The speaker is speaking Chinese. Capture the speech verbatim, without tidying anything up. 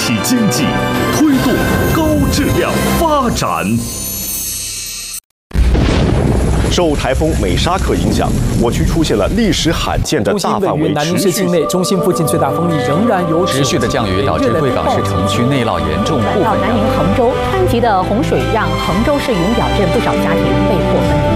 体经济，推动高质量发展。受台风美沙克影响，我区出现了历史罕见的大范围南宁持续。 市境内，中心附近最大风力仍然有持续的降雨导致贵港市城区内涝严重，部分南宁、衡州，湍急的洪水让衡州市云表镇不少家庭被迫分离。